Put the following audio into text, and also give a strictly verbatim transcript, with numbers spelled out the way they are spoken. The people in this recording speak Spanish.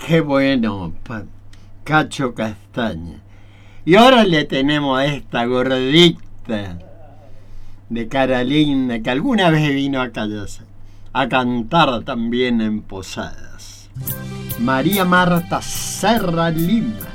Qué bueno, pa- Cacho Castaña. Y ahora le tenemos a esta gordita de cara linda que alguna vez vino a, callarse, a cantar también en Posadas. María Marta Serra Lima.